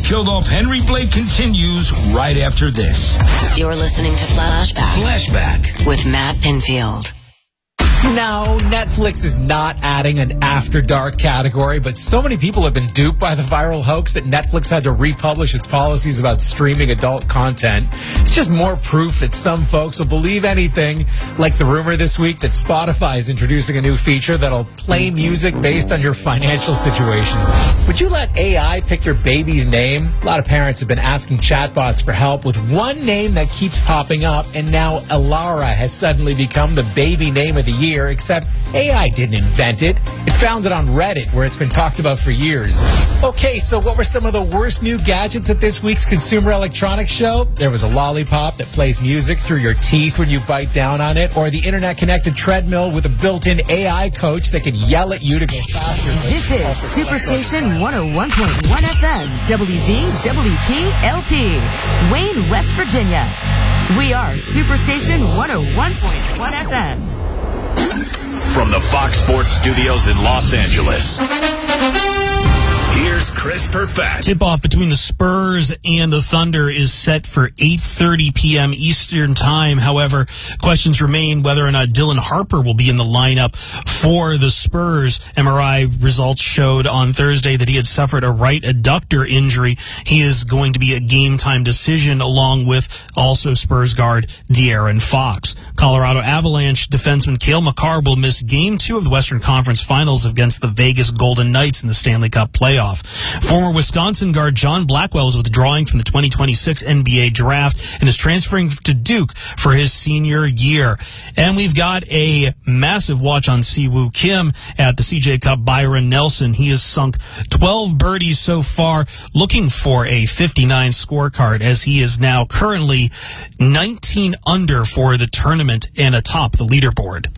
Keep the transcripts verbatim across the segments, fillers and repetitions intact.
killed off Henry Blake continues right after this. You're listening to Flashback. Flashback. With Matt Pinfield. No, Netflix is not adding an After Dark category, but so many people have been duped by the viral hoax that Netflix had to republish its policies about streaming adult content. It's just more proof that some folks will believe anything, like the rumor this week that Spotify is introducing a new feature that'll play music based on your financial situation. Would you let A I pick your baby's name? A lot of parents have been asking chatbots for help with one name that keeps popping up, and now Alara has suddenly become the baby name of the year. Except A I didn't invent it. It found it on Reddit, where it's been talked about for years. Okay, so what were some of the worst new gadgets at this week's Consumer Electronics Show? There was a lollipop that plays music through your teeth when you bite down on it, or the internet-connected treadmill with a built-in A I coach that could yell at you to go faster. This is Superstation one oh one point one F M, W V W P L P, Wayne, West Virginia. We are Superstation one oh one point one F M. From the Fox Sports Studios in Los Angeles, here's Chris Perfett. Tip-off between the Spurs and the Thunder is set for eight thirty p.m. Eastern Time. However, questions remain whether or not Dylan Harper will be in the lineup for the Spurs. M R I results showed on Thursday that he had suffered a right adductor injury. He is going to be a game-time decision, along with also Spurs guard De'Aaron Fox. Colorado Avalanche defenseman Cale Makar will miss Game two of the Western Conference Finals against the Vegas Golden Knights in the Stanley Cup playoff. Former Wisconsin guard John Blackwell is withdrawing from the twenty twenty-six N B A draft and is transferring to Duke for his senior year. And we've got a massive watch on Siwoo Kim at the C J Cup. Byron Nelson, he has sunk twelve birdies so far, looking for a fifty-nine scorecard, as he is now currently nineteen under for the tournament and atop the leaderboard.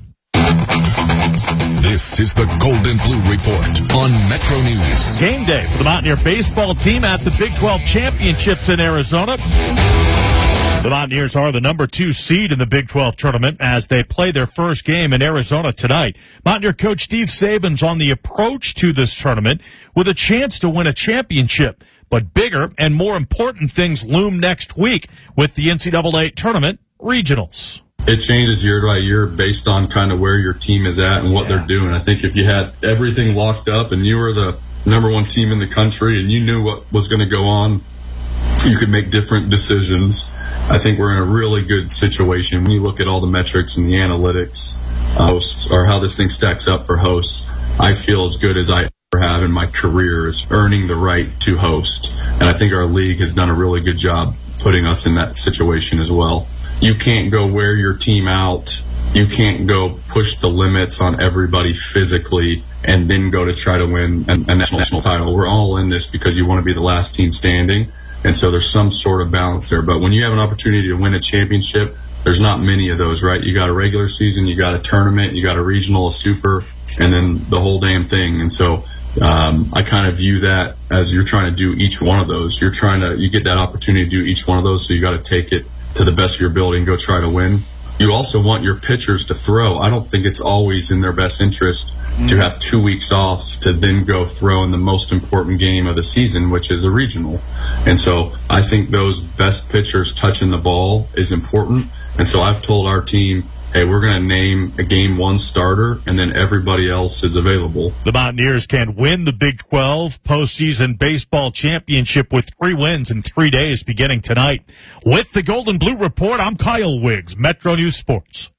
This is the Golden Blue Report on Metro News. Game day for the Mountaineer baseball team at the Big twelve Championships in Arizona. The Mountaineers are the number two seed in the Big twelve tournament as they play their first game in Arizona tonight. Mountaineer coach Steve Saban's on the approach to this tournament with a chance to win a championship. But bigger and more important things loom next week with the N C double A tournament regionals. It changes year by year based on kind of where your team is at and what yeah. they're doing. I think if you had everything locked up and you were the number one team in the country and you knew what was going to go on, you could make different decisions. I think we're in a really good situation when you look at all the metrics and the analytics, uh, hosts, or how this thing stacks up for hosts. I feel as good as I ever have in my career is earning the right to host. And I think our league has done a really good job putting us in that situation as well. You can't go wear your team out. You can't go push the limits on everybody physically and then go to try to win a, a national, national title. We're all in this because you want to be the last team standing. And so there's some sort of balance there. But when you have an opportunity to win a championship, there's not many of those, right? You got a regular season, you got a tournament, you got a regional, a super, and then the whole damn thing. And so um, I kind of view that as you're trying to do each one of those. You're trying to, you get that opportunity to do each one of those, so you got to take it to the best of your ability and go try to win. You also want your pitchers to throw. I don't think it's always in their best interest to have two weeks off to then go throw in the most important game of the season, which is a regional. And so I think those best pitchers touching the ball is important. And so I've told our team, hey, we're going to name a game one starter, and then everybody else is available. The Mountaineers can win the Big twelve postseason baseball championship with three wins in three days beginning tonight. With the Golden Blue Report, I'm Kyle Wiggs, Metro News Sports.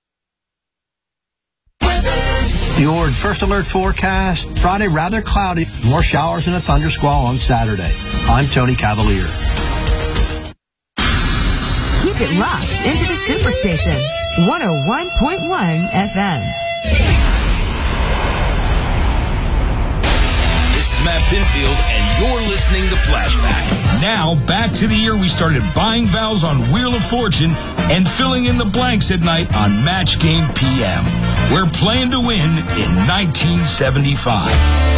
Your first alert forecast, Friday rather cloudy, more showers and a thunder squall on Saturday. I'm Tony Cavalier. Keep it locked into the Superstation, one oh one point one F M. This is Matt Pinfield, and you're listening to Flashback. Now, back to the year we started buying vows on Wheel of Fortune and filling in the blanks at night on Match Game P M. We're playing to win in nineteen seventy-five.